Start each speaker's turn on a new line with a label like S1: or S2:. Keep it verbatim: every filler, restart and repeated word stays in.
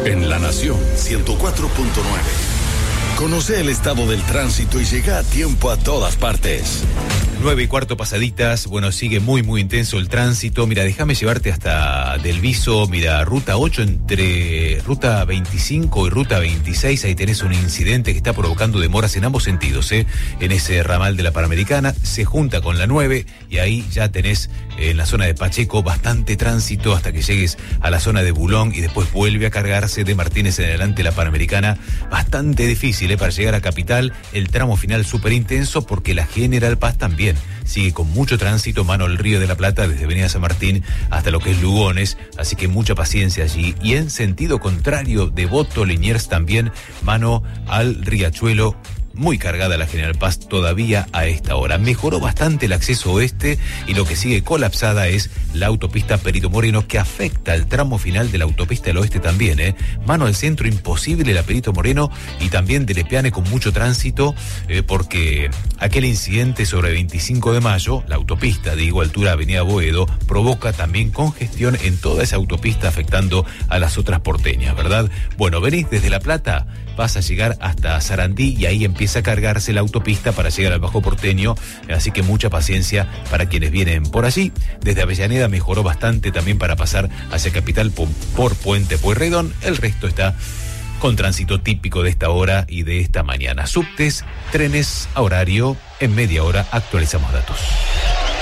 S1: En La Nación ciento cuatro punto nueve. Conoce el estado del tránsito y llega a tiempo a todas partes.
S2: Nueve y cuarto pasaditas, bueno, sigue muy, muy intenso el tránsito. Mira, déjame llevarte hasta Del Viso, mira, ruta ocho entre ruta veinticinco y ruta veintiséis. Ahí tenés un incidente que está provocando demoras en ambos sentidos, ¿eh? En ese ramal de la Panamericana, se junta con la nueve y ahí ya tenés eh, en la zona de Pacheco bastante tránsito hasta que llegues a la zona de Bulón y después vuelve a cargarse de Martínez en adelante la Panamericana. Bastante difícil, ¿eh? Para llegar a Capital, el tramo final súper intenso porque la General Paz también sigue con mucho tránsito, mano al Río de la Plata, desde Avenida San Martín hasta lo que es Lugones, así que mucha paciencia allí. Y en sentido contrario, Devoto, Liniers también, mano al Riachuelo, muy cargada la General Paz todavía a esta hora. Mejoró bastante el acceso oeste y lo que sigue colapsada es la autopista Perito Moreno, que afecta el tramo final de la autopista del oeste también, ¿eh? Mano al centro imposible la Perito Moreno y también de Lepiane con mucho tránsito, eh, porque aquel incidente sobre veinticinco de mayo, la autopista, digo, altura Avenida Boedo, provoca también congestión en toda esa autopista afectando a las otras porteñas, ¿verdad? Bueno, venís desde La Plata, vas a llegar hasta Sarandí y ahí empieza a cargarse la autopista para llegar al Bajo Porteño, así que mucha paciencia para quienes vienen por allí. Desde Avellaneda mejoró bastante también para pasar hacia Capital por, por Puente Pueyrredón. El resto está con tránsito típico de esta hora y de esta mañana. Subtes, trenes a horario, en media hora actualizamos datos.